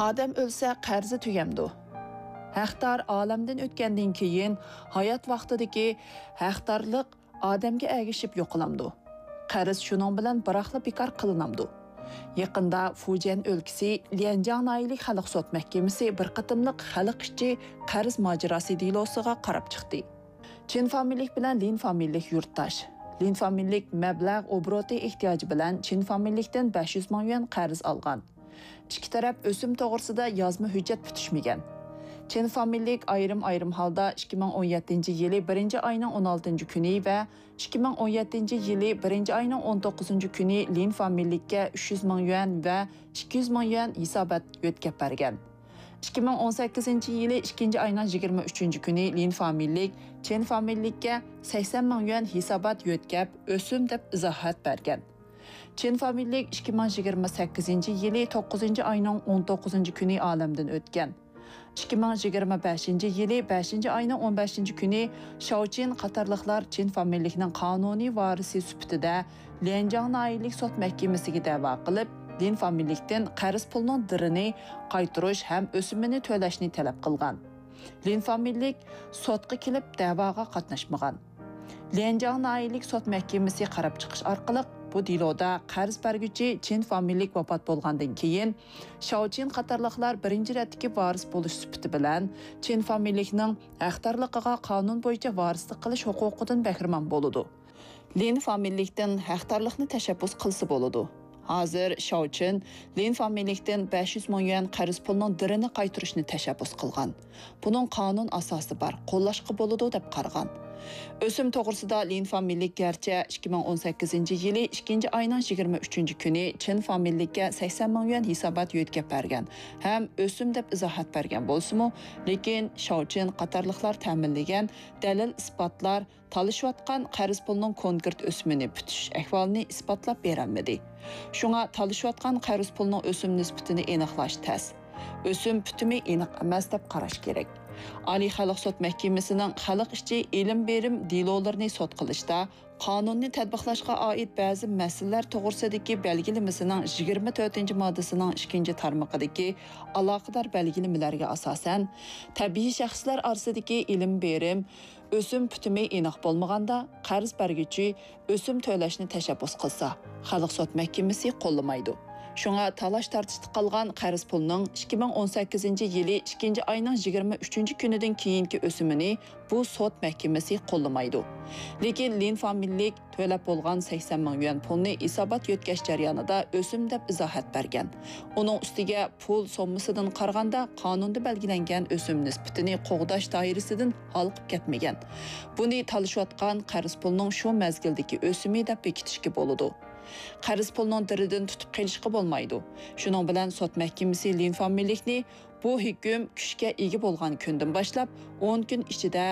Adam ölsə qarzi tugamdu. Haqdar olamdan o'tgandan keyin hayot vaqtidagi haqdarlik odamga agishib yo'qolamdi. Qarz shuning bilan biroqla bekor qilinamdi. Yaqinda Fujian o'lkasi Lianjiang noyalik xalq sud mahkamasi bir qatimliq xalq ichi qarz mojarosi delosiga qarab chiqdi. Chen familiyalik bilan Lin familiyalik yurtdosh. Lin familiyalik mablag' obroti ehtiyoji bilan Chen familiyalikdan 500 ming yuan qarz olgan. İki taraf o'sim to'g'risida yozma hujjat bitishmagan. Chen familiyalik ayrim holda 2017-yili 1-oyning 16-kuni va 2017-yili 1-oyning 19-kuni Lin familiyalikka 300 ming yuan va 200 ming yuan hisobot yo'tkab bergan. 2018-yili 2-oyning 23-kuni Lin familiyalik Chen familiyalikka 80 ming yuan hisobot yo'tkab o'sim deb izohat bergan. Chen familiyalik 2028-yili 9-oyning 19-kuni olamdan o'tgan. 2025-yili 5-oyning 15-kuni Shaoqin qatorliqlar Chen familiyalikning qonuniy varisi sifatida Lianjiang noyalik sud mahkamasiga da'vo qilib, Lin familiyalikdan qarz pulining dirini qaytarish ham o'simini to'lashni talab qilgan. Lin familiyalik sudga kelib da'voga qatnashmagan. Lianjiang noyalik sud mahkamasi qarab chiqish orqali bu deloda qarz berguvchi Chen familiyalik vafot bo'lgandan keyin Shaoqin qatorliqlar birinchi ratdagi varis bo'lish sifati bilan Chen familiyalikning haqdorligiga qonun bo'yicha varislik qilish huquqidan bahramand bo'ladi. Lin familiyalikdan haqdorlikni tashabbus qilsa bo'ladi. Hozir Shaoqin Lin familiyalikdan 500 ming yuan qarz pulining dirini qaytarishni tashabbus qilgan. Buning qonun asosi bor, qo'llashga bo'ladi deb qargan. O'sim to'g'risida Lin familiyalik garchi 2018-yili 2-oyning 23-kuni Chen familiyalikka 80 ming yuan hisobot yo'tkab bergan. Ham o'sim deb izohat bergan bo'lsa-mu, lekin Shaoqin qatorliqlar ta'minlagan dalil isbotlar talishayotgan qarz pulining konkret o'simini bitish ahvolini isbotlab berolmadi. Shunga talishayotgan qarz pulining o'sim nisbatini aniqlash tez. O'sim bitimi aniq emas deb qarash kerak. Oliy xalq sud mahkamasining xalq ichi ilm berim delolarini sud qilishda qonunni tatbiqlashga oid ba'zi masalalar to'g'risidagi belgilamasining 24-moddasining 2-tarmog'idagi aloqador belgilamalariga asosan tabiiy shaxslar orasidagi ilm berim o'sim bitimi aniq bo'lmaganda qarz berguvchi o'sim to'lashni tashabbus qilsa, xalq sud mahkamasi qo'llamaydi. Shunga talash tartishda qolgan qarz pulining 2018-yili 2-oyning 23-kunidan keyingi o'simini bu sud mahkamasi qo'llamaydi. Lekin Lin familiyalik to'lab bo'lgan 80 ming yuan pulni hisobot yo'tkash jarayonida o'sim deb izohat bergan. Uning ustiga pul sommasidan qaraganda qonunda belgilangan o'sim nisbatini qo'g'dash doirasidan olqib ketmagan. Buni talishayotgan qarz pulining shu mazgildagi o'simi deb bekitishga bo'ladi. Qarz pulining diridan tutib qilishga bo'lmaydi. Shuning bilan sud mahkamasi Lin familiyalikni bu hukm kuchga ega bo'lgan kundan boshlab 10 kun ichida